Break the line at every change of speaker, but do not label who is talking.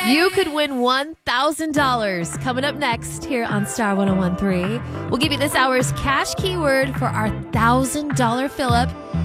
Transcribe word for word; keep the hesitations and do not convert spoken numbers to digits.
You could win one thousand dollars. Coming up next here on Star one oh one three. We'll give you this hour's cash keyword for our one thousand dollars fill-up.